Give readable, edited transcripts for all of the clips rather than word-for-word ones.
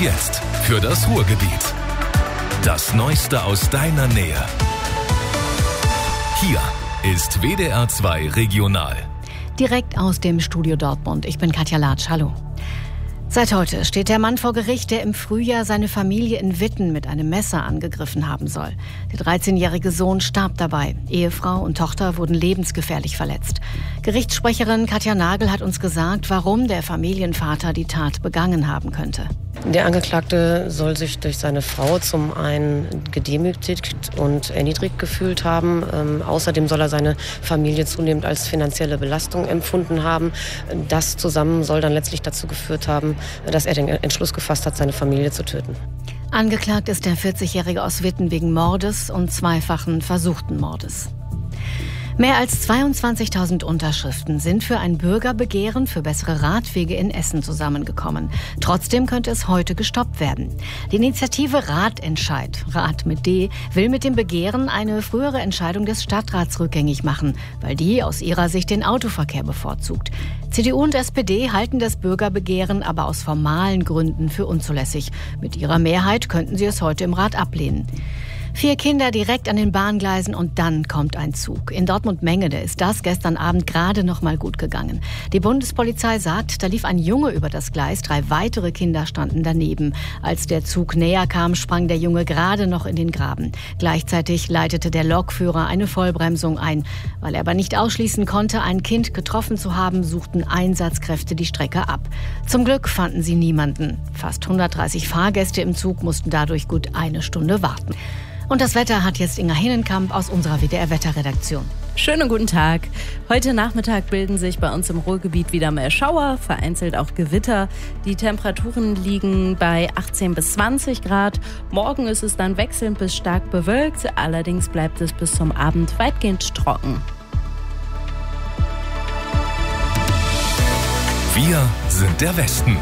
jetzt für das Ruhrgebiet. Das Neueste aus deiner Nähe. Hier ist WDR 2 Regional. Direkt aus dem Studio Dortmund. Ich bin Katja Latsch. Hallo. Seit heute steht der Mann vor Gericht, der im Frühjahr seine Familie in Witten mit einem Messer angegriffen haben soll. Der 13-jährige Sohn starb dabei. Ehefrau und Tochter wurden lebensgefährlich verletzt. Gerichtssprecherin Katja Nagel hat uns gesagt, warum der Familienvater die Tat begangen haben könnte. Der Angeklagte soll sich durch seine Frau zum einen gedemütigt und erniedrigt gefühlt haben. Außerdem soll er seine Familie zunehmend als finanzielle Belastung empfunden haben. Das zusammen soll dann letztlich dazu geführt haben, dass er den Entschluss gefasst hat, seine Familie zu töten. Angeklagt ist der 40-Jährige aus Witten wegen Mordes und zweifachen versuchten Mordes. Mehr als 22.000 Unterschriften sind für ein Bürgerbegehren für bessere Radwege in Essen zusammengekommen. Trotzdem könnte es heute gestoppt werden. Die Initiative Ratentscheid, Rat mit D, will mit dem Begehren eine frühere Entscheidung des Stadtrats rückgängig machen, weil die aus ihrer Sicht den Autoverkehr bevorzugt. CDU und SPD halten das Bürgerbegehren aber aus formalen Gründen für unzulässig. Mit ihrer Mehrheit könnten sie es heute im Rat ablehnen. 4 Kinder direkt an den Bahngleisen und dann kommt ein Zug. In Dortmund-Mengede ist das gestern Abend gerade noch mal gut gegangen. Die Bundespolizei sagt, da lief ein Junge über das Gleis, 3 weitere Kinder standen daneben. Als der Zug näher kam, sprang der Junge gerade noch in den Graben. Gleichzeitig leitete der Lokführer eine Vollbremsung ein. Weil er aber nicht ausschließen konnte, ein Kind getroffen zu haben, suchten Einsatzkräfte die Strecke ab. Zum Glück fanden sie niemanden. Fast 130 Fahrgäste im Zug mussten dadurch gut eine Stunde warten. Und das Wetter hat jetzt Inga Hinnenkamp aus unserer WDR-Wetterredaktion. Schönen guten Tag. Heute Nachmittag bilden sich bei uns im Ruhrgebiet wieder mehr Schauer, vereinzelt auch Gewitter. Die Temperaturen liegen bei 18 bis 20 Grad. Morgen ist es dann wechselnd bis stark bewölkt. Allerdings bleibt es bis zum Abend weitgehend trocken. Wir sind der Westen.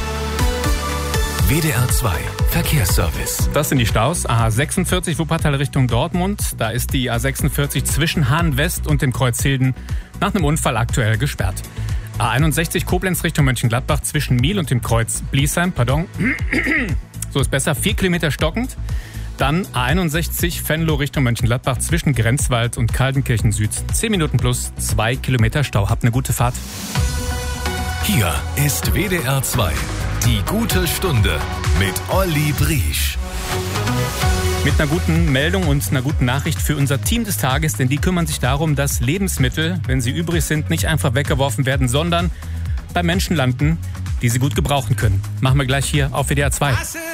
WDR 2 Verkehrsservice. Das sind die Staus. A46 Wuppertal Richtung Dortmund. Da ist die A46 zwischen Hahn West und dem Kreuz Hilden nach einem Unfall aktuell gesperrt. A61 Koblenz Richtung Mönchengladbach zwischen Miel und dem Kreuz Bliesheim. So ist besser. 4 Kilometer stockend. Dann A61 Venlo Richtung Mönchengladbach zwischen Grenzwald und Kaldenkirchen Süd. 10 Minuten plus 2 Kilometer Stau. Habt eine gute Fahrt. Hier ist WDR 2. Die gute Stunde mit Olli Briesch. Mit einer guten Meldung und einer guten Nachricht für unser Team des Tages, denn die kümmern sich darum, dass Lebensmittel, wenn sie übrig sind, nicht einfach weggeworfen werden, sondern bei Menschen landen, die sie gut gebrauchen können. Machen wir gleich hier auf WDR 2.